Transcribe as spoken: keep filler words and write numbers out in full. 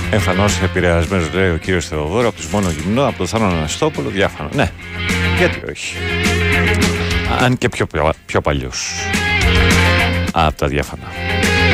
Εμφανώς επηρεασμένος, λέει ο κύριος Θεοδόρο, από τους Μόνο Γυμνό, από τον Θάνο Αναστόπουλο, διάφανο. Ναι, γιατί όχι. Αν και πιο, πιο παλιός από τα διάφανα.